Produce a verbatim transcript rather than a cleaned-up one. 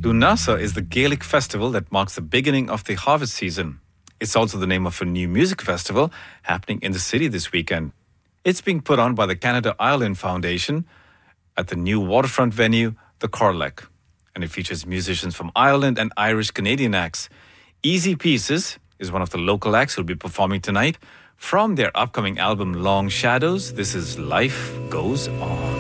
Lunasa is the Gaelic festival that marks the beginning of the harvest season. It's also the name of a new music festival happening in the city this weekend. It's being put on by the Canada Ireland Foundation at the new waterfront venue, the Corlack. And it features musicians from Ireland and Irish Canadian acts. Easy Pieces is one of the local acts who'll be performing tonight. From their upcoming album Long Shadows, this is Life Goes On.